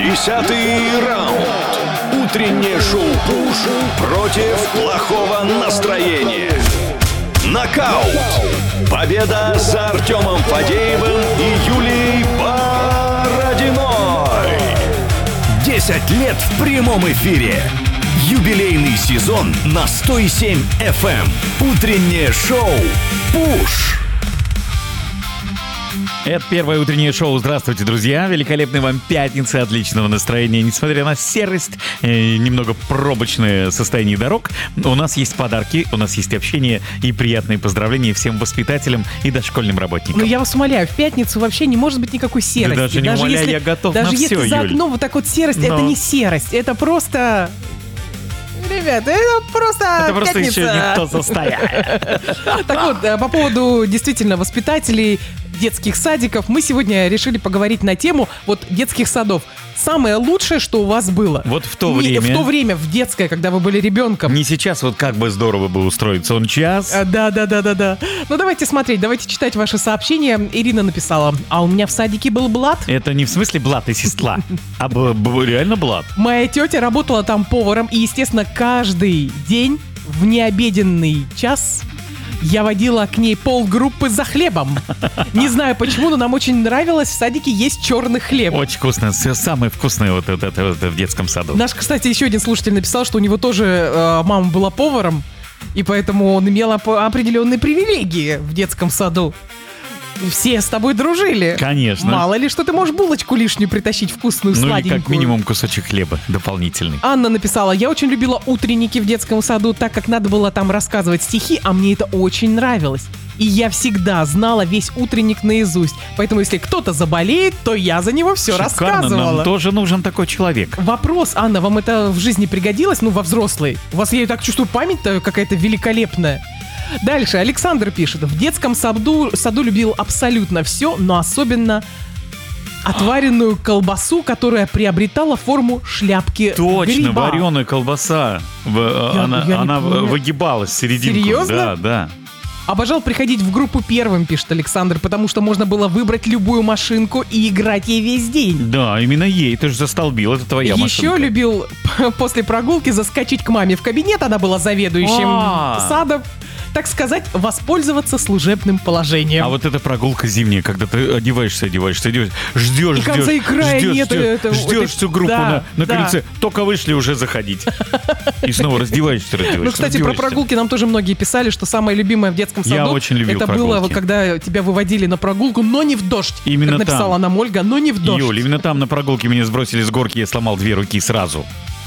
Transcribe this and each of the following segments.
10-й раунд. Утреннее шоу «Пуш» против плохого настроения. Нокаут. Победа за Артемом Фадеевым и Юлией Бородиной. 10 лет в прямом эфире. Юбилейный сезон на 107 FM. Утреннее шоу «Пуш». Это первое утреннее шоу. Здравствуйте, друзья. Великолепной вам пятницы, отличного настроения. Несмотря на серость, немного пробочное состояние дорог, у нас есть подарки, у нас есть общение и приятные поздравления всем воспитателям и дошкольным работникам. Ну, я вас умоляю, в пятницу вообще не может быть никакой серости. Да даже не умоляю, если, я готов даже на все, если за Юль. окном вот так вот серость, это не серость, это просто... Ребята, это просто пятница. Еще не то состояние. Так вот, по поводу действительно воспитателей детских садиков, мы сегодня решили поговорить на тему вот детских садов. Самое лучшее, что у вас было. Вот в то время. В то время, в детское, когда вы были ребенком. Не сейчас, вот как бы здорово бы устроить сон час. Да. Ну, давайте смотреть, давайте читать ваши сообщения. Ирина написала: а у меня в садике был блат. Это не в смысле блат и сестла, а реально блат. Моя тетя работала там поваром, и, естественно, каждый день в необеденный час я водила к ней полгруппы за хлебом. Не знаю почему, но нам очень нравилось в садике есть черный хлеб. Очень вкусно, все самое вкусное вот это в детском саду. Наш, кстати, еще один слушатель написал, что у него тоже мама была поваром, и поэтому он имел определенные привилегии в детском саду. Все с тобой дружили. Конечно. Мало ли, что ты можешь булочку лишнюю притащить, вкусную, Ну сладенькую. или как минимум кусочек хлеба дополнительный. Анна написала: я очень любила утренники в детском саду, так как надо было там рассказывать стихи, а мне это очень нравилось. И я всегда знала весь утренник наизусть. Поэтому если кто-то заболеет, то я за него все Шикарно, рассказывала. нам тоже нужен такой человек. Вопрос, Анна, вам это в жизни пригодилось? Ну, во взрослой. У вас, я так чувствую, память-то какая-то великолепная. Дальше Александр пишет: в детском саду любил абсолютно все, но особенно отваренную колбасу, которая приобретала форму шляпки Точно, гриба. вареная колбаса. Она выгибалась в серединку. Серьезно? Да. Обожал приходить в группу первым, пишет Александр, потому что можно было выбрать любую машинку и играть ей весь день. Да, именно ей. Ты же застолбил, это твоя машинка. Еще любил после прогулки заскочить к маме в кабинет, она была заведующим садом. Так сказать, воспользоваться служебным положением. А вот эта прогулка зимняя, когда ты одеваешься, ждешь, и конца и края нет. Ждешь всю группу на крыльце. Только вышли, уже заходить. И снова раздеваешься. Ну, кстати, про прогулки нам тоже многие писали, что самое любимое в детском саду. Я очень любил это прогулки. было, когда тебя выводили на прогулку, но не в дождь. Именно как написала нам Ольга, но не в дождь. Юль, именно там на прогулке меня сбросили с горки, я сломал 2 руки сразу.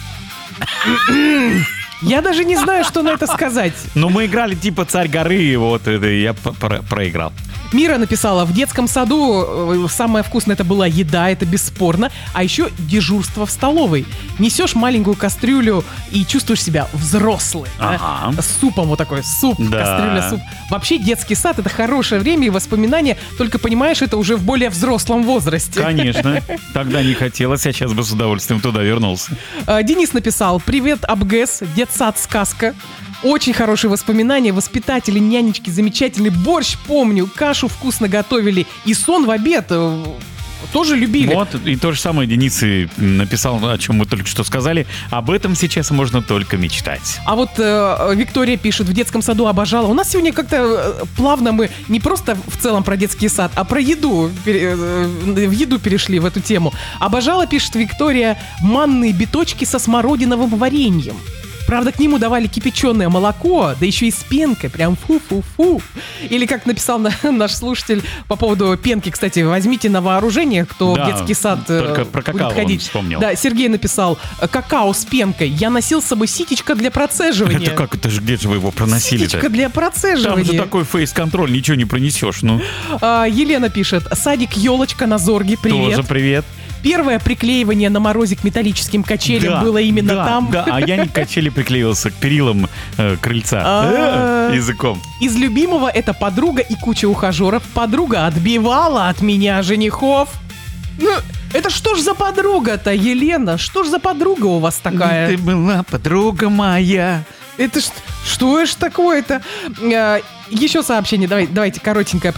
Я даже не знаю, что на это сказать. Но мы играли типа «Царь горы», и вот это я проиграл. Мира написала: в детском саду самое вкусное это была еда, это бесспорно, а еще дежурство в столовой. Несешь маленькую кастрюлю и чувствуешь себя взрослым. Ага. Да? С супом вот такой, суп, Да. кастрюля, суп. Вообще детский сад — это хорошее время и воспоминания, только понимаешь, это уже в более взрослом возрасте. Конечно. Тогда не хотелось, а сейчас бы с удовольствием туда вернулся. Денис написал: привет, Абгэс, детсад сказка. Очень хорошие воспоминания, воспитатели, нянечки, замечательный борщ помню, кашу вкусно готовили и сон в обед тоже любили. Вот, и то же самое Денис и написал, о чем мы только что сказали. Об этом сейчас можно только мечтать. А вот Виктория пишет: в детском саду обожала. У нас сегодня как-то плавно мы не просто в целом про детский сад, а про еду, в еду перешли, в эту тему. Обожала, пишет Виктория, манные биточки со смородиновым вареньем. Правда, к нему давали кипяченое молоко, да еще и с пенкой, прям фу-фу-фу. Или как написал наш слушатель по поводу пенки, кстати, возьмите на вооружение, кто в детский сад только про какао будет ходить. он вспомнил. Да, Сергей написал: какао с пенкой. Я носил с собой ситечко для процеживания. Это как, это же где же вы его проносили-то? Ситечко для процеживания. Там же такой фейс-контроль, ничего не пронесешь, ну. Елена пишет: садик елочка на Зорге, привет. Тоже привет. Первое приклеивание на морозе к металлическим качелям было именно там. Да, а я не к качели приклеился, к перилам крыльца языком. Из любимого это подруга и куча ухажеров. Подруга отбивала от меня женихов. Ну, это что ж за подруга-то, Елена? Что ж за подруга у вас такая? Ты была подруга моя. Это что ж такое-то? Еще сообщение, давайте коротенькое